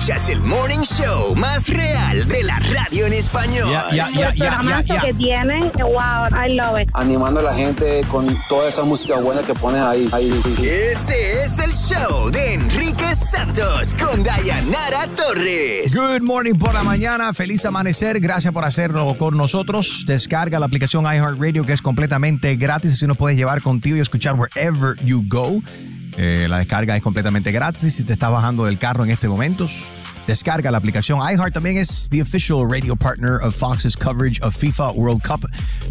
Escuchas el morning show más real de la radio en español. El programazo que tienen, wow, I love it. Animando a la gente con toda esa música buena que pones ahí. Este es el show de Enrique Santos con Dayanara Torres. Good morning por la mañana, feliz amanecer, gracias por hacerlo con nosotros. Descarga la aplicación iHeartRadio que es completamente gratis, así nos puedes llevar contigo y escuchar wherever you go. La descarga es completamente gratis si te estás bajando del carro en este momento. Descarga la aplicación. iHeart también es the official radio partner of Fox's coverage of FIFA World Cup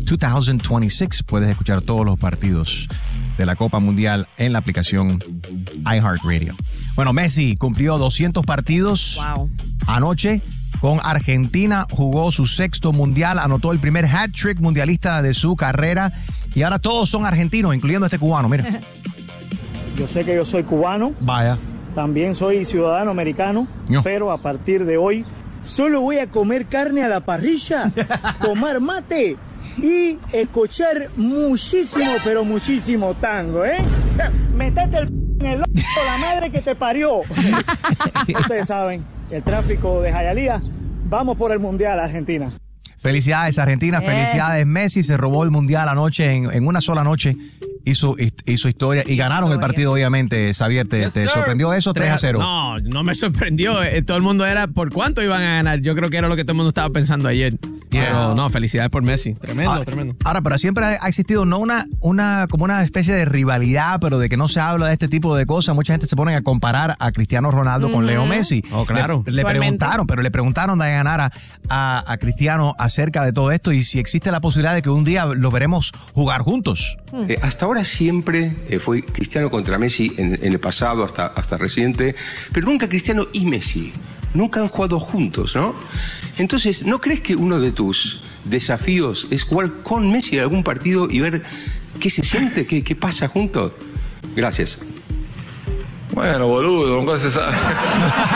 2026. Puedes escuchar todos los partidos de la Copa Mundial en la aplicación iHeartRadio. Bueno, Messi cumplió 200 partidos anoche con Argentina, jugó su sexto mundial, anotó el primer hat-trick mundialista de su carrera y ahora todos son argentinos, incluyendo este cubano, mira. Yo sé que yo soy cubano. Vaya. También soy ciudadano americano, no. Pero a partir de hoy solo voy a comer carne a la parrilla, tomar mate y escuchar muchísimo, pero muchísimo tango, ¿eh? Metete en el la madre que te parió. Ustedes saben, el tráfico de Hialeah, vamos por el Mundial, Argentina. Felicidades, Argentina, felicidades, Messi, se robó el Mundial anoche, en una sola noche. Hizo historia y ganaron el partido, obviamente. Xavier, ¿te sorprendió eso? 3-0. No me sorprendió. Todo el mundo era por cuánto iban a ganar. Yo creo que era lo que todo el mundo estaba pensando ayer. Pero no, felicidades por Messi. Tremendo. Ahora, pero siempre ha existido no como una especie de rivalidad, pero de que no se habla de este tipo de cosas. Mucha gente se pone a comparar a Cristiano Ronaldo con Leo Messi. Oh, claro. Le preguntaron a ganar a Cristiano acerca de todo esto y si existe la posibilidad de que un día lo veremos jugar juntos. Hasta ahora siempre fue Cristiano contra Messi en el pasado, hasta reciente, pero nunca Cristiano y Messi. Nunca han jugado juntos, ¿no? Entonces, ¿no crees que uno de tus desafíos es jugar con Messi en algún partido y ver qué se siente, qué pasa juntos? Gracias. Bueno, boludo, nunca se sabe.